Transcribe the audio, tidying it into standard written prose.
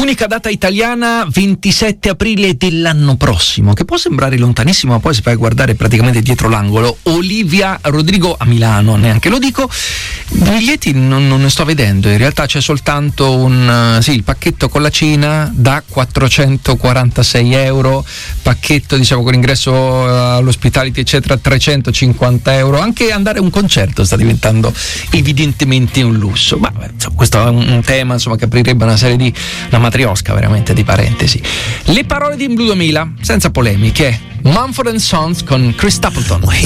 Unica data italiana, 27 aprile dell'anno prossimo, che può sembrare lontanissimo, ma poi si va a guardare praticamente dietro l'angolo. Olivia Rodrigo a Milano, neanche lo dico. Biglietti non ne sto vedendo, in realtà c'è soltanto il pacchetto con la cena da 446 euro, pacchetto diciamo con ingresso all'hospitality eccetera 350 euro. Anche andare a un concerto sta diventando evidentemente un lusso, ma insomma, questo è un tema insomma che aprirebbe una serie di una matriosca veramente di parentesi. Le parole di Blue 2000 senza polemiche, Mumford & Sons con Chris Stapleton.